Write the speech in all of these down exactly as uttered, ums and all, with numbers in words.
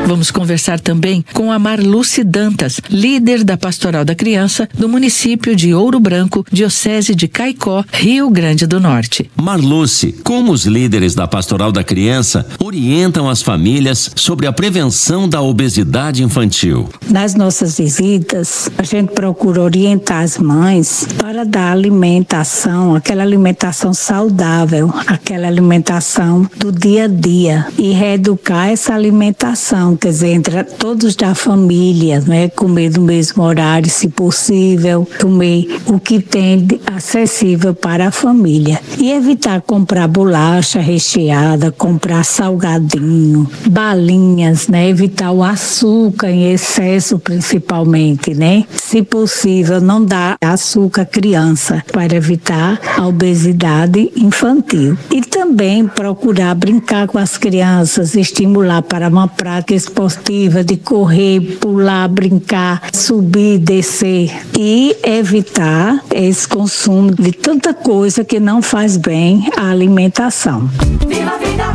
Vamos conversar também com a Marluce Dantas, líder da Pastoral da Criança do município de Ouro Branco, Diocese de Caicó, Rio Grande do Norte. Marluce, como os líderes da Pastoral da Criança orientam as famílias sobre a prevenção da obesidade infantil? Nas nossas visitas, a gente procura orientar as mães para dar alimentação, aquela alimentação saudável, aquela alimentação do dia a dia, e reeducar essa alimentação, quer dizer, entre todos da família, né? Comer no mesmo horário, se possível, comer o que tem de acessível para a família e evitar comprar bolacha recheada, comprar salgadinho, balinhas, né? Evitar o açúcar em excesso, principalmente, né? Se possível, não dar açúcar à criança para evitar a obesidade infantil. E também procurar brincar com as crianças, estimular para uma prática esportiva de correr, pular, brincar, subir, descer e evitar esse consumo de tanta coisa que não faz bem à alimentação. Viva a vida!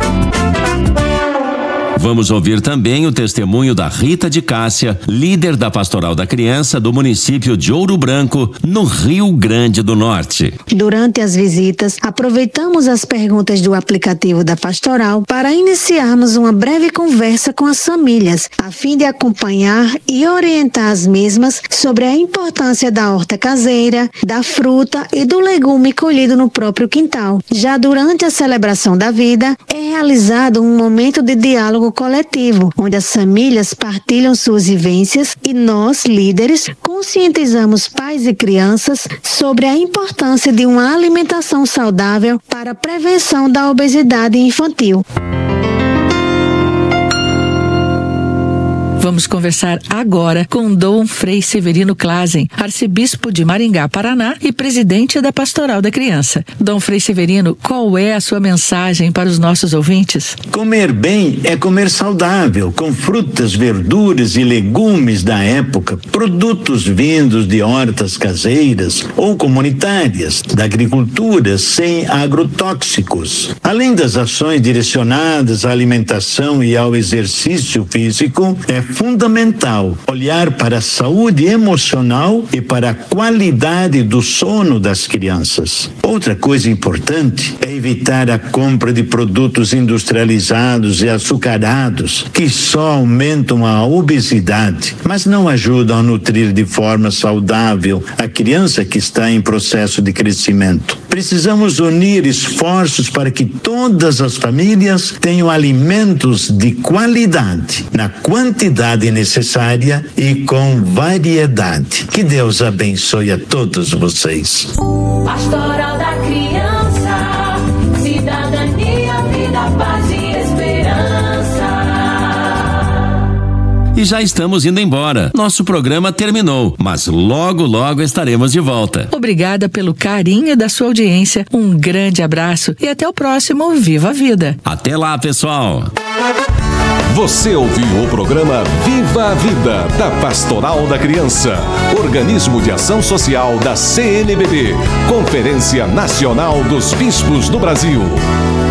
Vamos ouvir também o testemunho da Rita de Cássia, líder da Pastoral da Criança do município de Ouro Branco, no Rio Grande do Norte. Durante as visitas, aproveitamos as perguntas do aplicativo da Pastoral para iniciarmos uma breve conversa com as famílias, a fim de acompanhar e orientar as mesmas sobre a importância da horta caseira, da fruta e do legume colhido no próprio quintal. Já durante a celebração da vida, é realizado um momento de diálogo coletivo, onde as famílias partilham suas vivências e nós, líderes, conscientizamos pais e crianças sobre a importância de uma alimentação saudável para a prevenção da obesidade infantil. Vamos conversar agora com Dom Frei Severino Klazen, arcebispo de Maringá, Paraná e presidente da Pastoral da Criança. Dom Frei Severino, qual é a sua mensagem para os nossos ouvintes? Comer bem é comer saudável, com frutas, verduras e legumes da época, produtos vindos de hortas caseiras ou comunitárias, da agricultura sem agrotóxicos. Além das ações direcionadas à alimentação e ao exercício físico, é fundamental olhar para a saúde emocional e para a qualidade do sono das crianças. Outra coisa importante é evitar a compra de produtos industrializados e açucarados, que só aumentam a obesidade, mas não ajudam a nutrir de forma saudável a criança que está em processo de crescimento. Precisamos unir esforços para que todas as famílias tenham alimentos de qualidade, na quantidade necessária e com variedade. Que Deus abençoe a todos vocês. Pastoral da Criança, cidadania, vida, paz e esperança. E já estamos indo embora. Nosso programa terminou, mas logo, logo estaremos de volta. Obrigada pelo carinho da sua audiência. Um grande abraço e até o próximo Viva a Vida. Até lá, pessoal. Você ouviu o programa Viva a Vida, da Pastoral da Criança, organismo de ação social da C N B B, Conferência Nacional dos Bispos do Brasil.